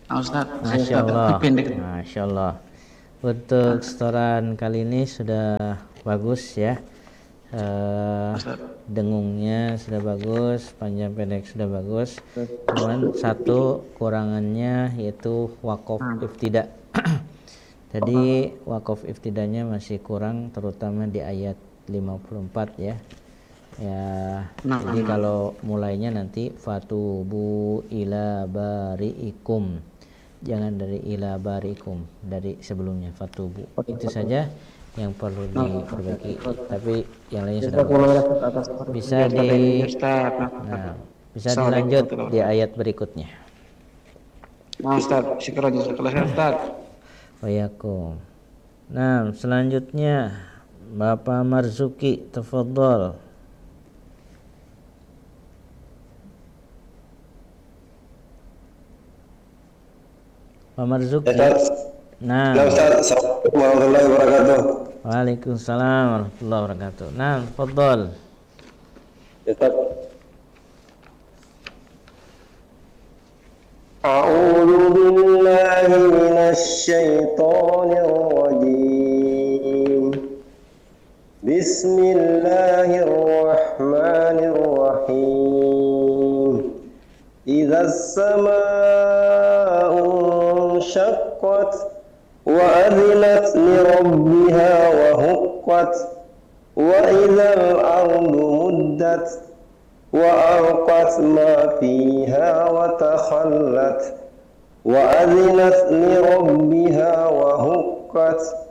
Ustaz, Masya Ustaz, Allah, pendek. Masya Allah. Untuk setoran kali ini sudah bagus ya. Ustaz. Dengungnya sudah bagus, panjang pendek sudah bagus. Cuman satu kurangannya yaitu wakof iftida. Jadi wakof iftidanya masih kurang, terutama di ayat 54 ya. Jadi kalau mulainya nanti fatubu ila bari'ikum, jangan dari ila bari'ikum, dari sebelumnya fatubu. Itu saja yang perlu diperbaiki, tapi yang lainnya sudah bagus. Bisa dilanjut di ayat berikutnya. Nah, Ustaz, syukur aja setelah Ustaz. Wayakum. Nah, selanjutnya Bapak Marzuki, tafadhol. Pak Marzuki. Nah. Assalamualaikum warahmatullahi wabarakatuh. Waalaikumsalam warahmatullahi wabarakatuh. Nah, tafadhol. A'udzu billahi minasy syaithanir rajim. Bismillahirrahmanirrahim. Idzas samaa'u syaqqat wa adzinat li rabbiha wa huqqat wa idzal ardu muddat wa alqat ma fiha wa takhallat wa adzinat li rabbiha wa huqqat